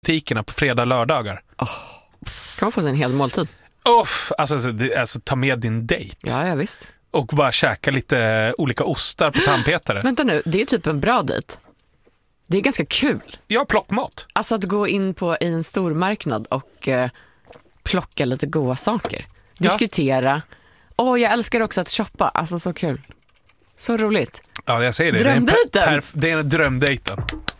butikerna på fredag lördagar. Kan man få sig en hel måltid? Alltså ta med din dejt. Ja, visst. Och bara käka lite olika ostar på tandpetare. Vänta nu, det är typ en bra dejt. Det är ganska kul. Ja, plockmat. Alltså att gå in i en stormarknad och plocka lite goda saker. Diskutera. Jag älskar också att shoppa. Alltså så kul. Så roligt. Ja, jag säger det. Drömdejten. Det är en drömdejten.